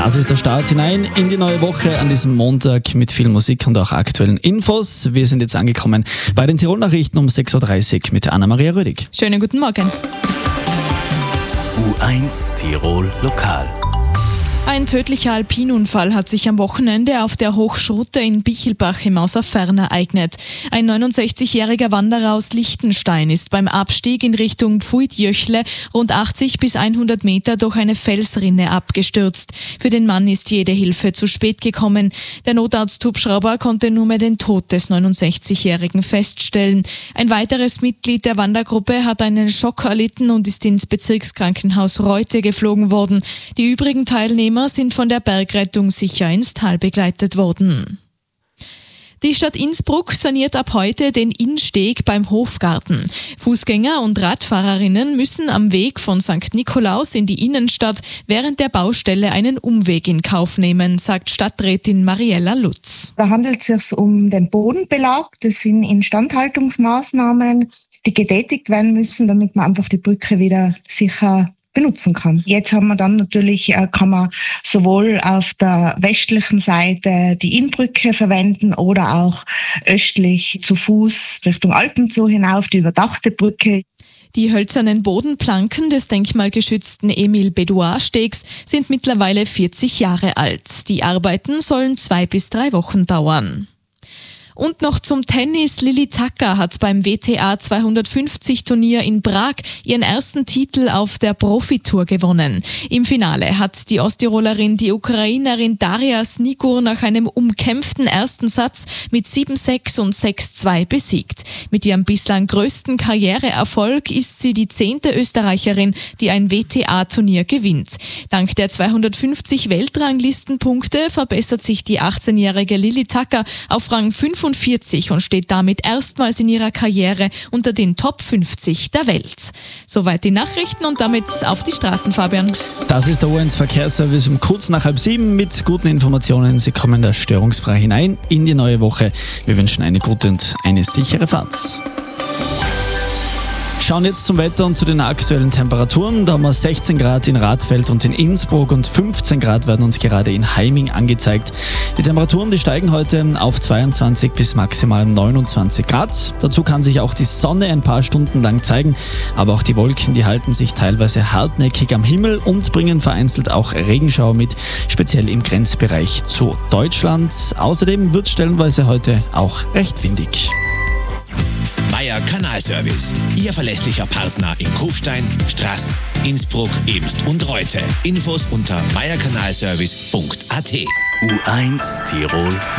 Das ist der Start hinein in die neue Woche an diesem Montag mit viel Musik und auch aktuellen Infos. Wir sind jetzt angekommen bei den Tirol-Nachrichten um 6.30 Uhr mit Anna-Maria Rödig. Schönen guten Morgen. U1 Tirol Lokal. Ein tödlicher Alpinunfall hat sich am Wochenende auf der Hochschrutte in Bichelbach im Außerfern ereignet. Ein 69-jähriger Wanderer aus Liechtenstein ist beim Abstieg in Richtung Pfuitjöchle rund 80 bis 100 Meter durch eine Felsrinne abgestürzt. Für den Mann ist jede Hilfe zu spät gekommen. Der Notarzt-Hubschrauber konnte nur mehr den Tod des 69-jährigen feststellen. Ein weiteres Mitglied der Wandergruppe hat einen Schock erlitten und ist ins Bezirkskrankenhaus Reute geflogen worden. Die übrigen Teilnehmer sind von der Bergrettung sicher ins Tal begleitet worden. Die Stadt Innsbruck saniert ab heute den Innsteg beim Hofgarten. Fußgänger und Radfahrerinnen müssen am Weg von St. Nikolaus in die Innenstadt während der Baustelle einen Umweg in Kauf nehmen, sagt Stadträtin Mariella Lutz. Da handelt es sich um den Bodenbelag. Das sind Instandhaltungsmaßnahmen, die getätigt werden müssen, damit man einfach die Brücke wieder sicher benutzen kann. Jetzt haben wir dann natürlich, kann man sowohl auf der westlichen Seite die Innbrücke verwenden oder auch östlich zu Fuß Richtung Alpenzoo hinauf die überdachte Brücke. Die hölzernen Bodenplanken des denkmalgeschützten Emil-Bedouard-Stegs sind mittlerweile 40 Jahre alt. Die Arbeiten sollen 2 bis 3 Wochen dauern. Und noch zum Tennis. Lilly Tacker hat beim WTA 250 Turnier in Prag ihren ersten Titel auf der Profitour gewonnen. Im Finale hat die Osttirolerin die Ukrainerin Daria Snigur nach einem umkämpften ersten Satz mit 7:6 und 6:2 besiegt. Mit ihrem bislang größten Karriereerfolg ist sie die 10. Österreicherin, die ein WTA-Turnier gewinnt. Dank der 250 Weltranglistenpunkte verbessert sich die 18-jährige Lilly Tacker auf Rang 45 und steht damit erstmals in ihrer Karriere unter den Top 50 der Welt. Soweit die Nachrichten und damit auf die Straßen, Fabian. Das ist der U1 Verkehrsservice um kurz nach 6:30 mit guten Informationen. Sie kommen da störungsfrei hinein in die neue Woche. Wir wünschen eine gute und eine sichere Fahrt. Schauen jetzt zum Wetter und zu den aktuellen Temperaturen. Da haben wir 16 Grad in Radfeld und in Innsbruck und 15 Grad werden uns gerade in Heiming angezeigt. Die Temperaturen, die steigen heute auf 22 bis maximal 29 Grad. Dazu kann sich auch die Sonne ein paar Stunden lang zeigen, aber auch die Wolken, die halten sich teilweise hartnäckig am Himmel und bringen vereinzelt auch Regenschauer mit, speziell im Grenzbereich zu Deutschland. Außerdem wird stellenweise heute auch recht windig. Meier Kanalservice, Ihr verlässlicher Partner in Kufstein, Straß, Innsbruck, Eemst und Reute. Infos unter meierkanalservice.at. U1 Tirol